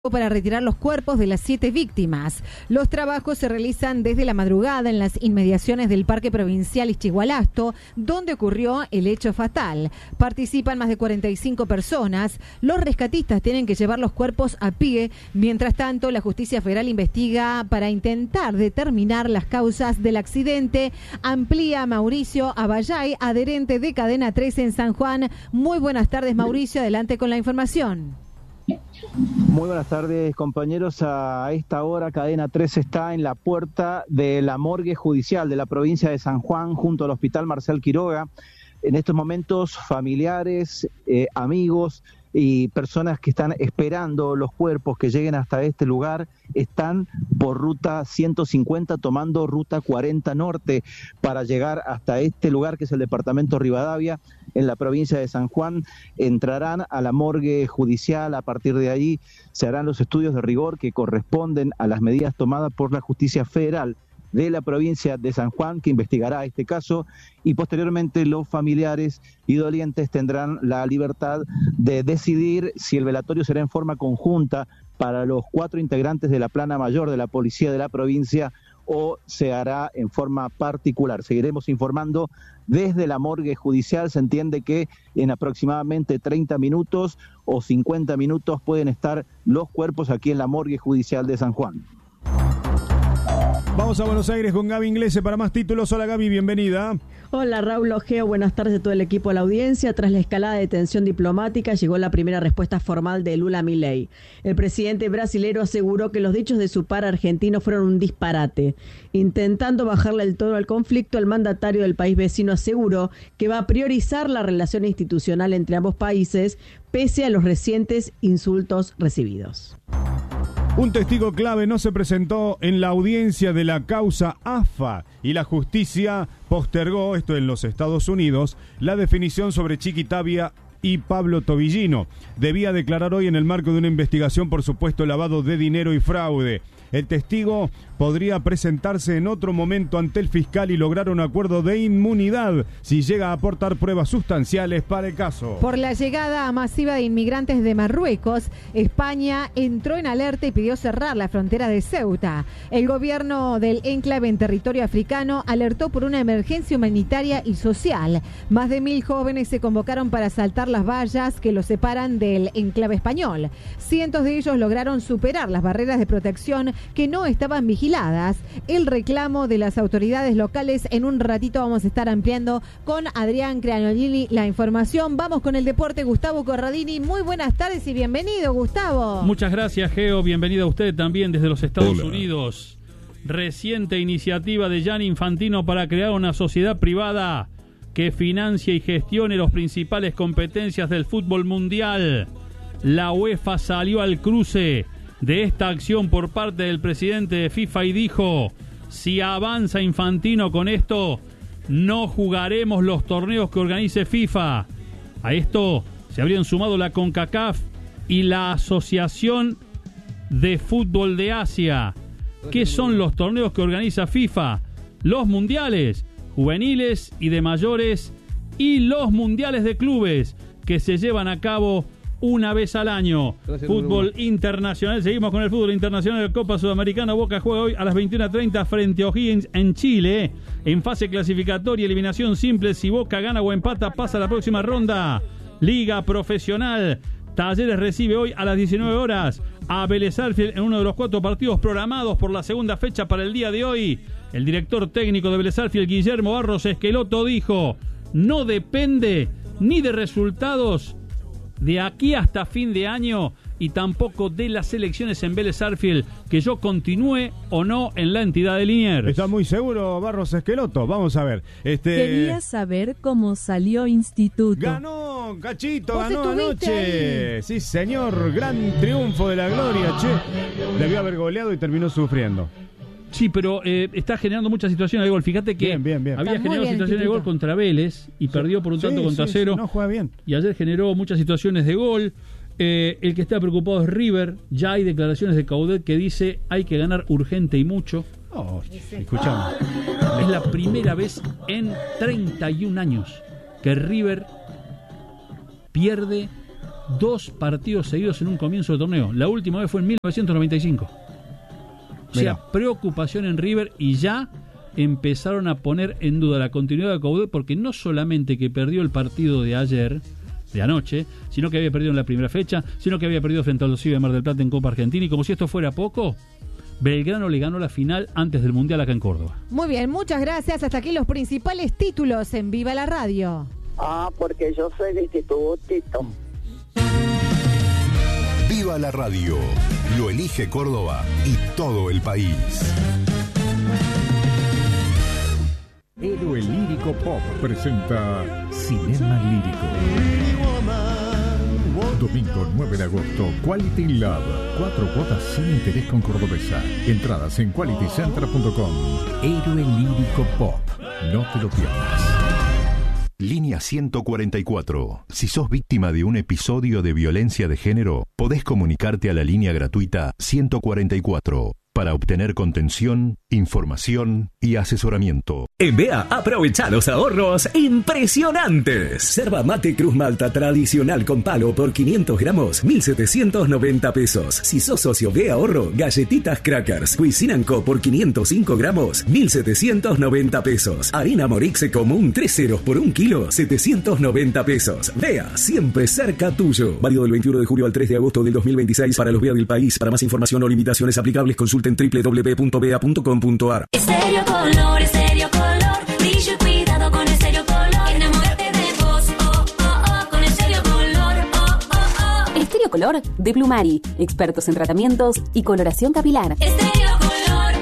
para retirar los cuerpos de las 7 víctimas. Los trabajos se realizan desde la madrugada en las inmediaciones del Parque Provincial Ischigualasto, donde ocurrió el hecho fatal. Participan más de 45 personas. Los rescatistas tienen que llevar los cuerpos a pie. Mientras tanto, la Justicia Federal investiga para intentar determinar las causas del accidente. Amplía Mauricio Abayay, adherente de Cadena 13 en San Juan. Muy buenas tardes, Mauricio. Adelante con la información. Muy buenas tardes, compañeros. A esta hora Cadena 13 está en la puerta de la morgue judicial de la provincia de San Juan, junto al Hospital Marcial Quiroga. En estos momentos, familiares, amigos y personas que están esperando los cuerpos que lleguen hasta este lugar están por ruta 150 tomando ruta 40 norte para llegar hasta este lugar, que es el departamento Rivadavia, en la provincia de San Juan. Entrarán a la morgue judicial. A partir de allí se harán los estudios de rigor que corresponden a las medidas tomadas por la Justicia Federal de la provincia de San Juan, que investigará este caso, y posteriormente los familiares y dolientes tendrán la libertad de decidir si el velatorio será en forma conjunta para los 4 integrantes de la plana mayor de la policía de la provincia o se hará en forma particular. Seguiremos informando desde la morgue judicial. Se entiende que en aproximadamente 30 minutos o 50 minutos pueden estar los cuerpos aquí en la morgue judicial de San Juan. Vamos a Buenos Aires con Gaby Inglese para más títulos. Hola Gaby, bienvenida. Hola Raúl Ojeo, buenas tardes a todo el equipo de la audiencia. Tras la escalada de tensión diplomática llegó la primera respuesta formal de Lula Milei. El presidente brasilero aseguró que los dichos de su par argentino fueron un disparate. Intentando bajarle el tono al conflicto, el mandatario del país vecino aseguró que va a priorizar la relación institucional entre ambos países, pese a los recientes insultos recibidos. Un testigo clave no se presentó en la audiencia de la causa AFA y la justicia postergó, esto en los Estados Unidos, la definición sobre Chiquitapia y Pablo Tobillino. Debía declarar hoy en el marco de una investigación por supuesto lavado de dinero y fraude. El testigo podría presentarse en otro momento ante el fiscal y lograr un acuerdo de inmunidad si llega a aportar pruebas sustanciales para el caso. Por la llegada masiva de inmigrantes de Marruecos, España entró en alerta y pidió cerrar la frontera de Ceuta. El gobierno del enclave en territorio africano alertó por una emergencia humanitaria y social. Más de 1.000 jóvenes se convocaron para saltar las vallas que los separan del enclave español. Cientos de ellos lograron superar las barreras de protección que no estaban vigiladas. El reclamo de las autoridades locales, en un ratito vamos a estar ampliando con Adrián Creagnolini la información. Vamos con el deporte. Gustavo Corradini, muy buenas tardes y bienvenido, Gustavo. Muchas gracias, Geo, bienvenida a usted también desde los Estados Unidos. Reciente iniciativa de Gianni Infantino para crear una sociedad privada que financie y gestione las principales competencias del fútbol mundial. La UEFA salió al cruce de esta acción por parte del presidente de FIFA y dijo: si avanza Infantino con esto, no jugaremos los torneos que organice FIFA. A esto se habrían sumado la CONCACAF y la Asociación de Fútbol de Asia. ¿Qué son los torneos que organiza FIFA? Los mundiales juveniles y de mayores y los mundiales de clubes que se llevan a cabo una vez al año. Fútbol internacional. Seguimos con el fútbol internacional de Copa Sudamericana. Boca juega hoy a las 21:30 frente a O'Higgins en Chile. En fase clasificatoria, eliminación simple. Si Boca gana o empata, pasa a la próxima ronda. Liga Profesional. Talleres recibe hoy a las 19 horas a Vélez Sarsfield en uno de los 4 partidos programados por la segunda fecha para el día de hoy. El director técnico de Vélez Sarsfield, Guillermo Barros Esqueloto, dijo: no depende ni de resultados de aquí hasta fin de año y tampoco de las elecciones en Vélez Sarsfield, que yo continúe o no en la entidad de Liniers. ¿Está muy seguro Barros Esqueloto? Vamos a ver. Quería saber cómo salió Instituto. Ganó, Cachito, ¿Vos ganó anoche. ahí? Sí, señor, gran triunfo de la Gloria, che. Debió haber goleado y terminó sufriendo. Sí, pero está generando muchas situaciones de gol. Fíjate que bien. había Está muy generado bien, situaciones de gol Instituto. contra Vélez y perdió por un tanto contra cero. No juega bien. Y ayer generó muchas situaciones de gol. El que está preocupado es River. Ya hay declaraciones de Caudet que dice hay que ganar urgente y mucho. Oh, escuchame. Es la primera vez en 31 años que River pierde 2 partidos seguidos en un comienzo de torneo. La última vez fue en 1995. O sea, preocupación en River y ya empezaron a poner en duda la continuidad de Coudet, porque no solamente que perdió el partido de ayer, de anoche, sino que había perdido en la primera fecha, sino que había perdido frente a los Cibe de Mar del Plata en Copa Argentina, y como si esto fuera poco, Belgrano le ganó la final antes del Mundial acá en Córdoba. Muy bien, muchas gracias. Hasta aquí los principales títulos en Viva la Radio. Porque yo soy de institutito. Viva la Radio, lo elige Córdoba y todo el país. Héroe Lírico Pop presenta Cinema Lírico. Domingo 9 de agosto, Quality Lab. 4 cuotas sin interés con Cordobesa. Entradas en qualitycenter.com. Héroe Lírico Pop. No te lo pierdas. Línea 144. Si sos víctima de un episodio de violencia de género, podés comunicarte a la línea gratuita 144 para obtener contención, información y asesoramiento. En BEA, aprovecha los ahorros impresionantes. Yerba mate Cruz Malta tradicional con palo por 500 gramos, 1.790 pesos. Si sos socio BEA Ahorro, galletitas Crackers Cuisine & Co por 505 gramos, 1.790 pesos. Harina Morixe común 3 ceros por 1 kilo, 790 pesos. BEA, siempre cerca tuyo. Válido del 21 de julio al 3 de agosto del 2026 para los BEA del país. Para más información o limitaciones aplicables, consulten www.bea.com.ar. Estéreo Color, brillo y cuidado con Estéreo Color. Enamórate de vos, con Estéreo Color, Estéreo Color de Plumari, expertos en tratamientos y coloración capilar. Estéreo Color,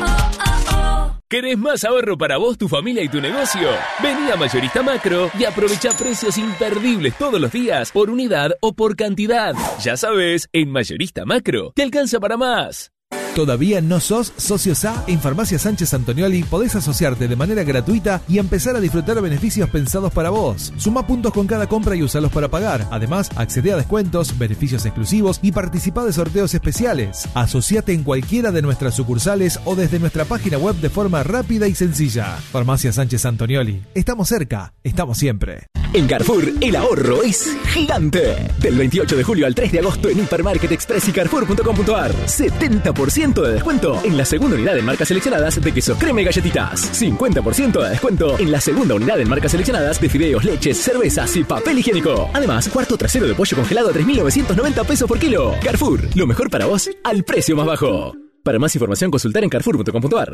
¿Querés más ahorro para vos, tu familia y tu negocio? Vení a Mayorista Macro y aprovecha precios imperdibles todos los días, por unidad o por cantidad. Ya sabes, en Mayorista Macro te alcanza para más. ¿Todavía no sos socio SA? En Farmacia Sánchez Antonioli podés asociarte de manera gratuita y empezar a disfrutar beneficios pensados para vos. Suma puntos con cada compra y usalos para pagar. Además, accede a descuentos, beneficios exclusivos y participa de sorteos especiales. Asociate en cualquiera de nuestras sucursales o desde nuestra página web de forma rápida y sencilla. Farmacia Sánchez Antonioli. Estamos cerca, estamos siempre. En Carrefour, el ahorro es gigante. Del 28 de julio al 3 de agosto en Hipermarket Express y Carrefour.com.ar. 70% de descuento en la segunda unidad en marcas seleccionadas de queso crema y galletitas. 50% de descuento en la segunda unidad en marcas seleccionadas de fideos, leches, cervezas y papel higiénico. Además, cuarto trasero de pollo congelado a 3.990 pesos por kilo. Carrefour, lo mejor para vos al precio más bajo. Para más información, consultar en Carrefour.com.ar.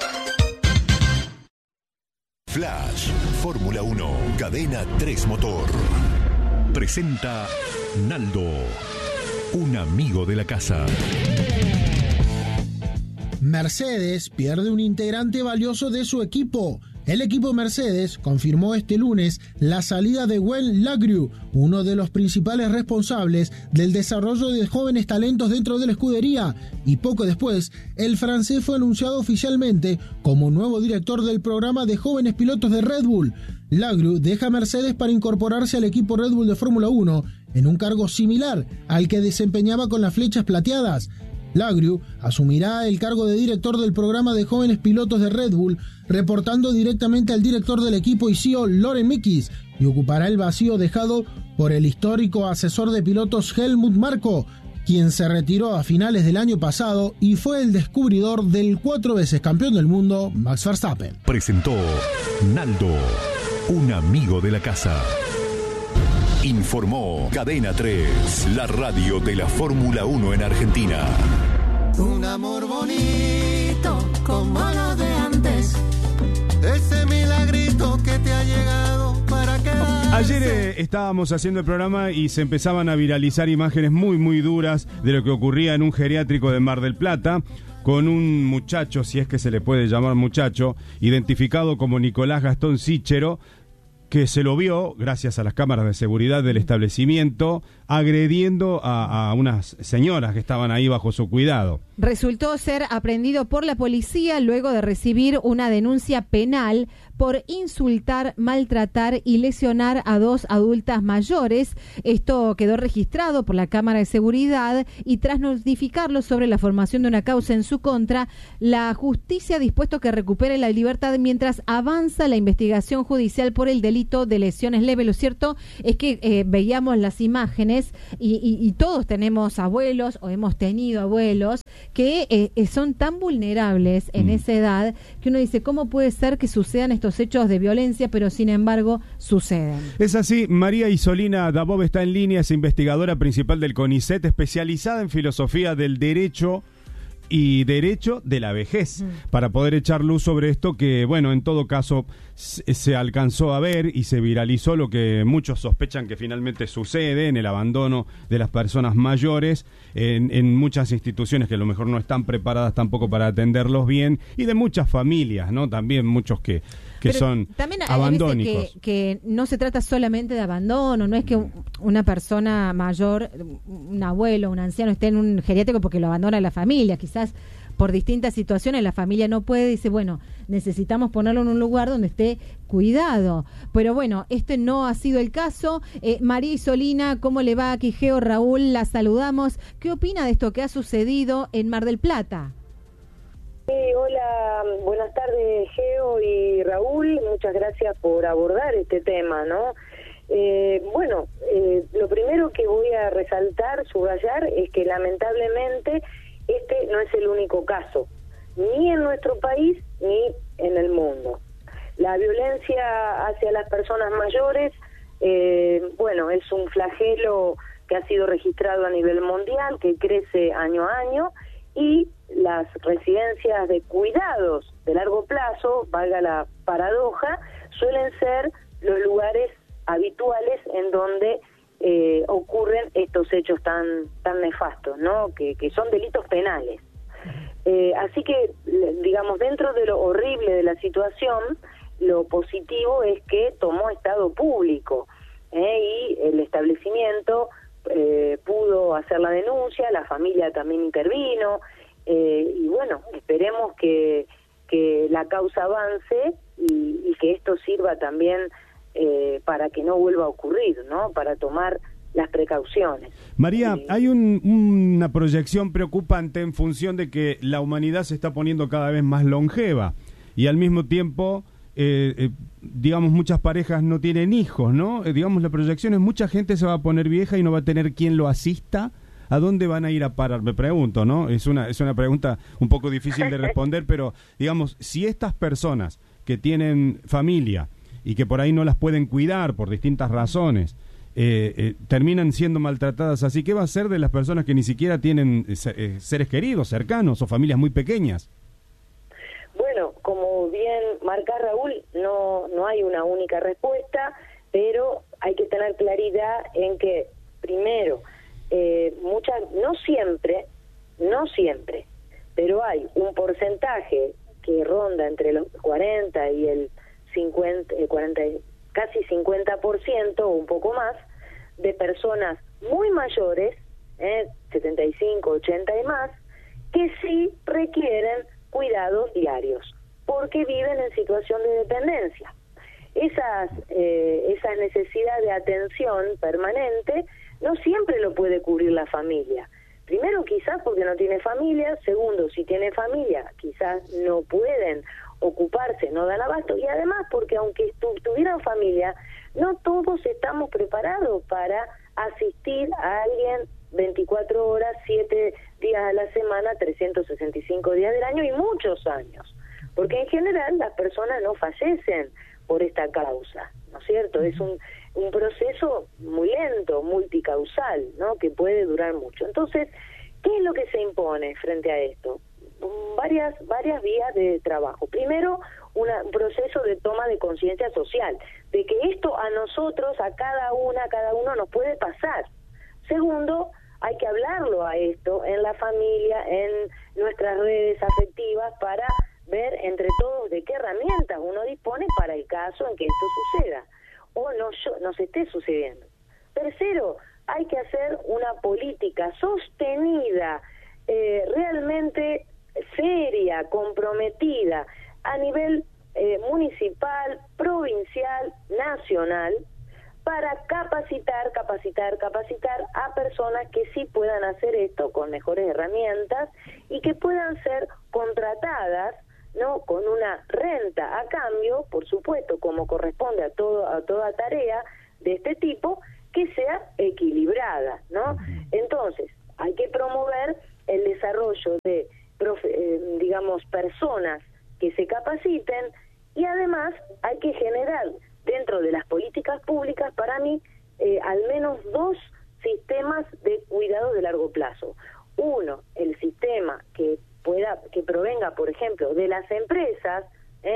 Flash, Fórmula 1, Cadena 3 Motor. Presenta Naldo, un amigo de la casa. Mercedes pierde un integrante valioso de su equipo. El equipo Mercedes confirmó este lunes la salida de Gwen Lagrew, uno de los principales responsables del desarrollo de jóvenes talentos dentro de la escudería, y poco después, el francés fue anunciado oficialmente como nuevo director del programa de jóvenes pilotos de Red Bull. Lagrew deja Mercedes para incorporarse al equipo Red Bull de Fórmula 1 en un cargo similar al que desempeñaba con las flechas plateadas. Lagrew asumirá el cargo de director del programa de jóvenes pilotos de Red Bull, reportando directamente al director del equipo y CEO Loren Mickis, y ocupará el vacío dejado por el histórico asesor de pilotos Helmut Marko, quien se retiró a finales del año pasado y fue el descubridor del 4 veces campeón del mundo Max Verstappen. Presentó Naldo, un amigo de la casa. Informó Cadena 3, la radio de la Fórmula 1 en Argentina. Un amor bonito como lo de antes, ese milagrito que te ha llegado para quedar. Ayer estábamos haciendo el programa y se empezaban a viralizar imágenes muy duras de lo que ocurría en un geriátrico de Mar del Plata, con un muchacho, si es que se le puede llamar muchacho, identificado como Nicolás Gastón Sichero, que se lo vio, gracias a las cámaras de seguridad del establecimiento, agrediendo a unas señoras que estaban ahí bajo su cuidado. Resultó ser aprehendido por la policía luego de recibir una denuncia penal por insultar, maltratar y lesionar a 2 adultas mayores. Esto quedó registrado por la Cámara de Seguridad y tras notificarlo sobre la formación de una causa en su contra, la justicia ha dispuesto que recupere la libertad mientras avanza la investigación judicial por el delito de lesiones leves. Lo cierto es que veíamos las imágenes tenés, y todos tenemos abuelos o hemos tenido abuelos que son tan vulnerables en esa edad que uno dice, ¿cómo puede ser que sucedan estos hechos de violencia, pero sin embargo suceden? Es así. María Isolina Dabov está en línea, es investigadora principal del CONICET, especializada en filosofía del derecho y derecho de la vejez, para poder echar luz sobre esto que, bueno, en todo caso se alcanzó a ver y se viralizó lo que muchos sospechan que finalmente sucede en el abandono de las personas mayores en muchas instituciones que a lo mejor no están preparadas tampoco para atenderlos bien, y de muchas familias, ¿no? También muchos que son también abandónicos. Veces que no se trata solamente de abandono, no es que una persona mayor, un abuelo, un anciano esté en un geriátrico porque lo abandona la familia, quizás por distintas situaciones la familia no puede, dice, bueno, necesitamos ponerlo en un lugar donde esté cuidado. Pero bueno, este no ha sido el caso. María Isolina, ¿cómo le va? Aquí Geo, Raúl, la saludamos. ¿Qué opina de esto que ha sucedido en Mar del Plata? Sí, hola, buenas tardes Geo y Raúl, muchas gracias por abordar este tema, ¿no? Lo primero que voy a resaltar, subrayar, es que lamentablemente este no es el único caso, ni en nuestro país ni en el mundo. La violencia hacia las personas mayores, es un flagelo que ha sido registrado a nivel mundial, que crece año a año, y las residencias de cuidados de largo plazo, valga la paradoja, suelen ser los lugares habituales en donde ocurren estos hechos tan nefastos, ¿no? Que son delitos penales. Así que, digamos, dentro de lo horrible de la situación, lo positivo es que tomó estado público y el establecimiento pudo hacer la denuncia, la familia también intervino, y bueno, esperemos que la causa avance y que esto sirva también para que no vuelva a ocurrir, ¿no? Para tomar las precauciones. María, hay una proyección preocupante en función de que la humanidad se está poniendo cada vez más longeva y al mismo tiempo digamos, muchas parejas no tienen hijos, ¿no? Digamos, la proyección es mucha gente se va a poner vieja y no va a tener quien lo asista. ¿A dónde van a ir a parar? Me pregunto, ¿no? Es una pregunta un poco difícil de responder, pero, digamos, si estas personas que tienen familia y que por ahí no las pueden cuidar por distintas razones, terminan siendo maltratadas así, ¿qué va a ser de las personas que ni siquiera tienen seres queridos, cercanos o familias muy pequeñas? Bueno, como bien marca Raúl, no hay una única respuesta, pero hay que tener claridad en que, primero, no siempre, pero hay un porcentaje que ronda entre los 40 y el 50, casi 50% o un poco más, de personas muy mayores, 75, 80 y más, que sí requieren cuidados diarios, porque viven en situación de dependencia. Esa necesidad de atención permanente no siempre lo puede cubrir la familia. Primero, quizás porque no tiene familia. Segundo, si tiene familia, quizás no pueden ocuparse, no dan abasto. Y además, porque aunque tuvieran familia, no todos estamos preparados para asistir a alguien 24 horas, 7 días a la semana, 365 días del año y muchos años. Porque en general las personas no fallecen por esta causa, ¿no es cierto? Es un proceso muy lento, multicausal, ¿no? Que puede durar mucho. Entonces, ¿qué es lo que se impone frente a esto? Varias vías de trabajo. Primero, un proceso de toma de conciencia social, de que esto a nosotros, a cada uno nos puede pasar. Segundo, hay que hablarlo a esto en la familia, en nuestras redes afectivas, para ver entre todos de qué herramientas uno dispone para el caso en que esto suceda o no se esté sucediendo. Tercero, hay que hacer una política sostenida, realmente seria, comprometida, a nivel municipal, provincial, nacional, para capacitar a personas que sí puedan hacer esto con mejores herramientas y que puedan ser contratadas, ¿no? Con una renta a cambio, por supuesto, como corresponde a toda tarea de este tipo, que sea equilibrada, ¿no? Entonces, hay que promover el desarrollo de, digamos, personas que se capaciten, y además hay que generar dentro de las políticas públicas, para mí, al menos 2 sistemas de cuidado de largo plazo. Uno, el sistema que provenga, por ejemplo, de las empresas,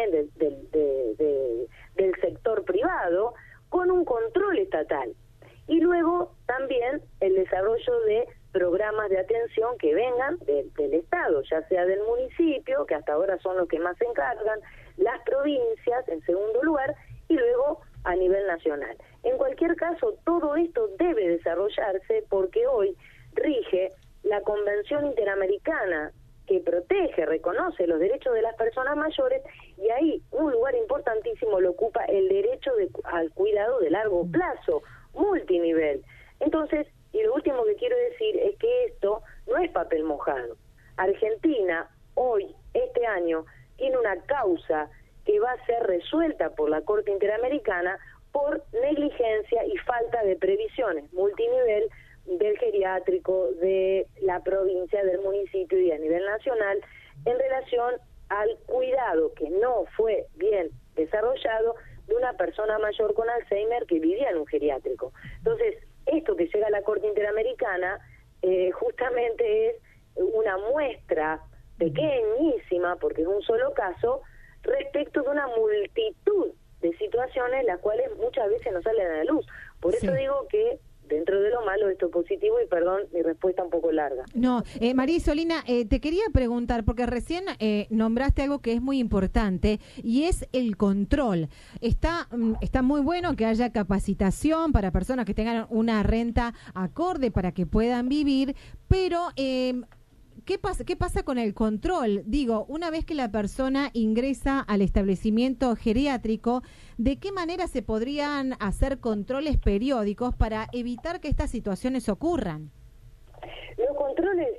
del sector privado, con un control estatal. Y luego también el desarrollo de programas de atención que vengan del Estado, ya sea del municipio, que hasta ahora son los que más se encargan, las provincias en segundo lugar, y luego a nivel nacional. En cualquier caso, todo esto debe desarrollarse porque hoy rige la Convención Interamericana que protege, reconoce los derechos de las personas mayores, y ahí un lugar importantísimo lo ocupa el derecho al cuidado de largo plazo, multinivel. Entonces, y lo último que quiero decir es que esto no es papel mojado. Argentina hoy, este año, tiene una causa que va a ser resuelta por la Corte Interamericana por negligencia y falta de previsiones multinivel del geriátrico, de la provincia, del municipio y a nivel nacional, en relación al cuidado que no fue bien desarrollado de una persona mayor con Alzheimer que vivía en un geriátrico. Entonces, esto que llega a la Corte Interamericana justamente es una muestra pequeñísima, porque es un solo caso, respecto de una multitud de situaciones las cuales muchas veces no salen a la luz. Por eso digo que dentro de lo malo esto es positivo, y perdón, mi respuesta un poco larga. No, María Isolina, te quería preguntar, porque recién nombraste algo que es muy importante, y es el control. Está muy bueno que haya capacitación para personas que tengan una renta acorde para que puedan vivir, pero ¿qué pasa con el control? Digo, una vez que la persona ingresa al establecimiento geriátrico, ¿de qué manera se podrían hacer controles periódicos para evitar que estas situaciones ocurran? Los controles,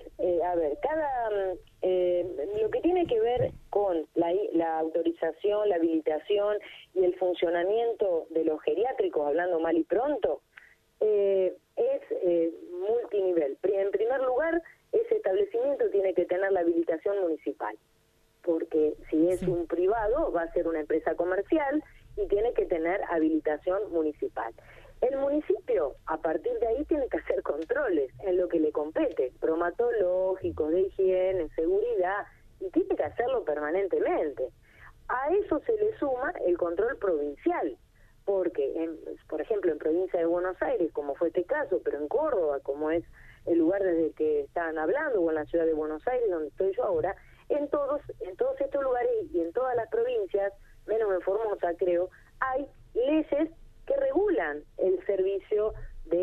lo que tiene que ver con la autorización, la habilitación y el funcionamiento de los geriátricos, hablando mal y pronto, es multinivel. En primer lugar, ese establecimiento tiene que tener la habilitación municipal, porque si es un privado va a ser una empresa comercial y tiene que tener habilitación municipal. El municipio, a partir de ahí, tiene que hacer controles en lo que le compete, bromatológicos, de higiene, seguridad, y tiene que hacerlo permanentemente. A eso se le suma el control provincial, porque, por ejemplo, en provincia de Buenos Aires, como fue este caso, pero en Córdoba, como es el lugar desde que estaban hablando, o en la ciudad de Buenos Aires, donde estoy yo ahora, en todos estos lugares y en todas las provincias, menos en Formosa creo, hay leyes que regulan el servicio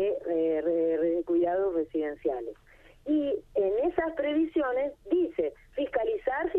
de cuidados residenciales. Y en esas previsiones dice fiscalizar.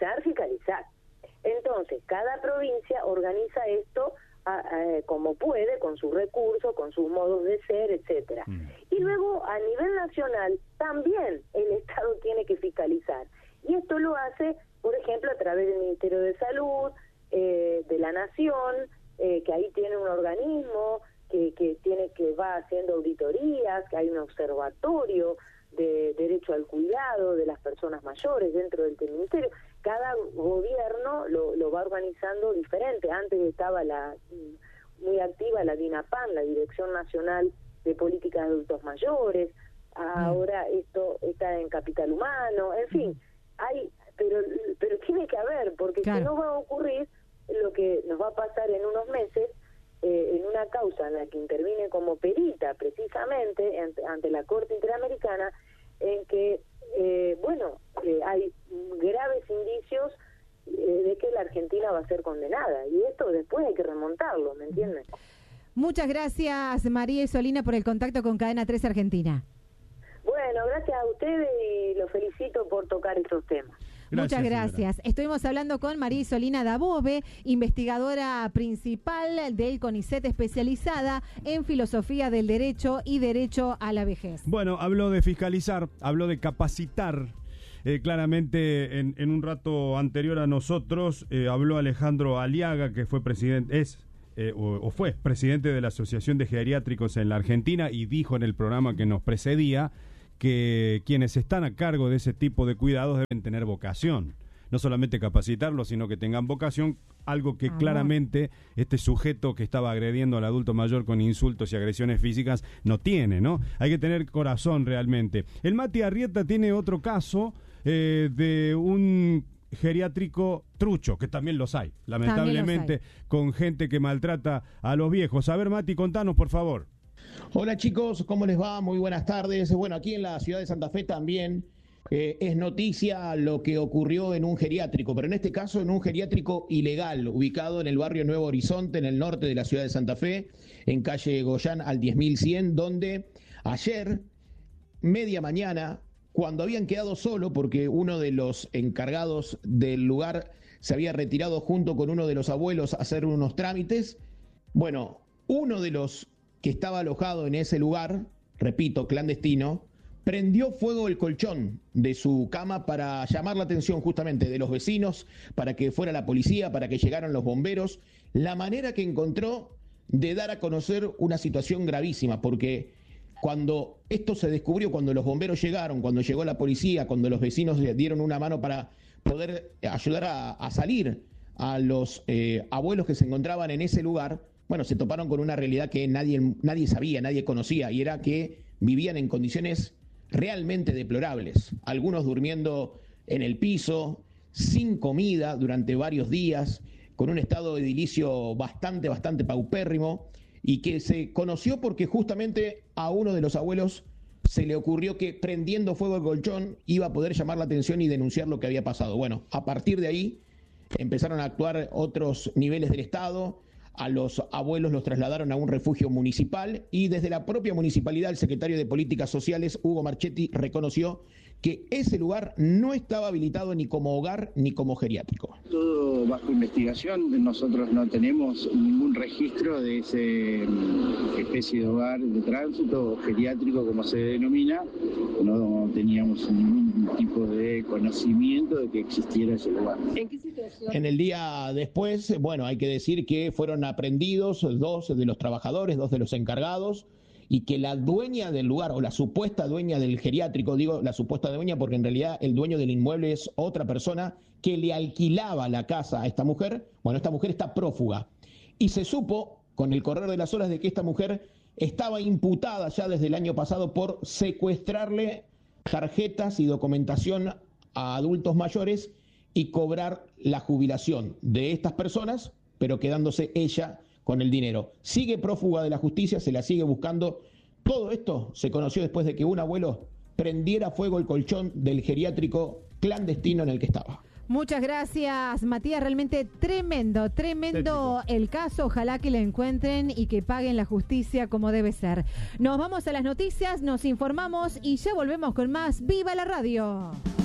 Entonces, cada provincia organiza esto como puede, con sus recursos, con sus modos de ser, etcétera. Y luego, a nivel nacional, también el Estado tiene que fiscalizar. Y esto lo hace, por ejemplo, a través del Ministerio de Salud, de la Nación, que ahí tiene un organismo que va haciendo auditorías, que hay un observatorio de derecho al cuidado de las personas mayores dentro del ministerio. Cada gobierno lo va organizando diferente. Antes estaba muy activa la DINAPAN, la Dirección Nacional de Políticas de Adultos Mayores. Ahora esto está en Capital Humano. En fin, pero tiene que haber, porque si no va a ocurrir lo que nos va a pasar en unos meses, en una causa en la que intervine como perita precisamente ante la Corte Interamericana, en que hay graves indicios de que la Argentina va a ser condenada, y esto después hay que remontarlo, ¿me entienden? Muchas gracias, María Isolina, por el contacto con Cadena 3 Argentina. Bueno, gracias a ustedes y los felicito por tocar estos temas. Muchas gracias. Estuvimos hablando con María Isolina Dabove, investigadora principal del CONICET, especializada en filosofía del derecho y derecho a la vejez. Bueno, habló de fiscalizar, habló de capacitar. Claramente en un rato anterior a nosotros habló Alejandro Aliaga, que fue presidente, es o fue presidente de la Asociación de Geriátricos en la Argentina y dijo en el programa que nos precedía que quienes están a cargo de ese tipo de cuidados deben tener vocación. No solamente capacitarlos, sino que tengan vocación, algo que claramente este sujeto que estaba agrediendo al adulto mayor con insultos y agresiones físicas no tiene, ¿no? Hay que tener corazón realmente. El Mati Arrieta tiene otro caso de un geriátrico trucho, que también los hay, lamentablemente, con gente que maltrata a los viejos. A ver, Mati, contanos, por favor. Hola chicos, ¿cómo les va? Muy buenas tardes. Bueno, aquí en la ciudad de Santa Fe también es noticia lo que ocurrió en un geriátrico, pero en este caso en un geriátrico ilegal, ubicado en el barrio Nuevo Horizonte, en el norte de la ciudad de Santa Fe, en calle Goyán al 10.100, donde ayer, media mañana, cuando habían quedado solo, porque uno de los encargados del lugar se había retirado junto con uno de los abuelos a hacer unos trámites, bueno, uno de los que estaba alojado en ese lugar, repito, clandestino, prendió fuego el colchón de su cama para llamar la atención justamente de los vecinos, para que fuera la policía, para que llegaran los bomberos, la manera que encontró de dar a conocer una situación gravísima, porque cuando esto se descubrió, cuando los bomberos llegaron, cuando llegó la policía, cuando los vecinos le dieron una mano para poder ayudar a salir a los abuelos que se encontraban en ese lugar, bueno, se toparon con una realidad que nadie sabía, nadie conocía, y era que vivían en condiciones realmente deplorables. Algunos durmiendo en el piso, sin comida durante varios días, con un estado edilicio bastante paupérrimo, y que se conoció porque justamente a uno de los abuelos se le ocurrió que prendiendo fuego el colchón iba a poder llamar la atención y denunciar lo que había pasado. Bueno, a partir de ahí empezaron a actuar otros niveles del Estado. A los abuelos los trasladaron a un refugio municipal y desde la propia municipalidad el secretario de Políticas Sociales, Hugo Marchetti, reconoció que ese lugar no estaba habilitado ni como hogar ni como geriátrico. Todo bajo investigación, nosotros no tenemos ningún registro de ese especie de hogar de tránsito o geriátrico como se denomina, no teníamos ningún tipo de conocimiento de que existiera ese lugar. ¿En qué situación? En el día después, bueno, hay que decir que fueron aprehendidos 2 de los trabajadores, 2 de los encargados, y que la dueña del lugar, o la supuesta dueña del geriátrico, digo la supuesta dueña porque en realidad el dueño del inmueble es otra persona que le alquilaba la casa a esta mujer. Bueno, esta mujer está prófuga. Y se supo, con el correr de las horas, de que esta mujer estaba imputada ya desde el año pasado por secuestrarle tarjetas y documentación a adultos mayores y cobrar la jubilación de estas personas, pero quedándose ella con el dinero. Sigue prófuga de la justicia, se la sigue buscando. Todo esto se conoció después de que un abuelo prendiera fuego el colchón del geriátrico clandestino en el que estaba. Muchas gracias, Matías. Realmente tremendo el caso. Ojalá que lo encuentren y que paguen la justicia como debe ser. Nos vamos a las noticias, nos informamos y ya volvemos con más. ¡Viva la radio!